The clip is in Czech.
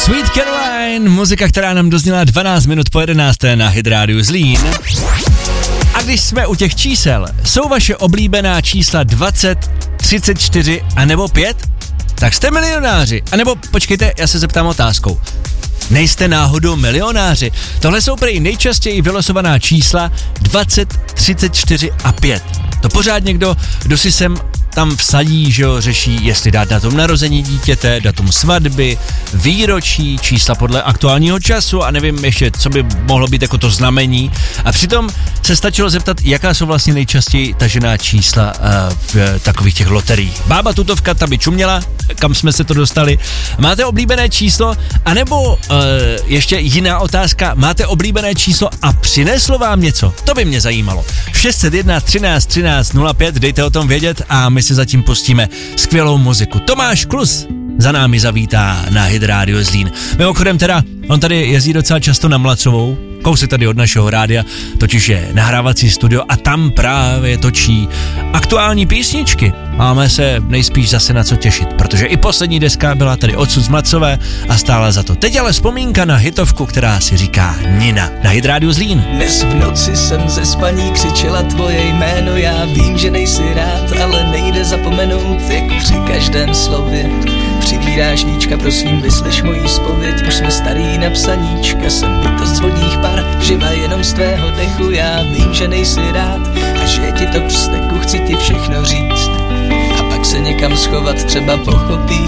Sweet Caroline, muzika, která nám dozněla 12 minut po 11. na Hit Radio Zlín. A když jsme u těch čísel, jsou vaše oblíbená čísla 20, 34 a nebo 5? Tak jste milionáři. A nebo počkejte, já se zeptám otázkou. Nejste náhodou milionáři? Tohle jsou prý nejčastěji vylosovaná čísla 20, 34 a 5. To pořád někdo, kdo si sem tam vsadí, že jo, řeší, jestli dát datum narození dítěte, datum svatby, výročí, čísla podle aktuálního času a nevím ještě, co by mohlo být jako to znamení. A přitom se stačilo zeptat, jaká jsou vlastně nejčastěji tažená čísla v takových těch loteriích. Bába tutovka, ta by čuměla, kam jsme se to dostali. Máte oblíbené číslo? A nebo ještě jiná otázka, máte oblíbené číslo a přineslo vám něco? To by mě zajímalo. 601 13 13 05, dejte o tom vědět a my si zatím pustíme skvělou muziku. Tomáš Klus za námi zavítá na Hit Radio Zlín. Mimochodem teda, on tady jezdí docela často na Mlacovou, kousek tady od našeho rádia, totiž je nahrávací studio a tam právě točí aktuální písničky. Máme se nejspíš zase na co těšit, protože i poslední deska byla tady odsud z Mlacové a stála za to. Teď ale vzpomínka na hitovku, která si říká Nina na Hit Radio Zlín. Dnes v noci jsem ze spaní křičela tvoje jméno, já vím, že nejsi rád, ale nejde zapomenout, jak při každém slově přivíráš níčka, prosím, vyslyš mojí zpověď, už jsme starý na psaníčka, jsem bytost z vodních par, živa jenom z tvého dechu, já vím, že nejsi rád a že ti to k vzteku chci ti všechno říct a pak se někam schovat třeba pochopíš,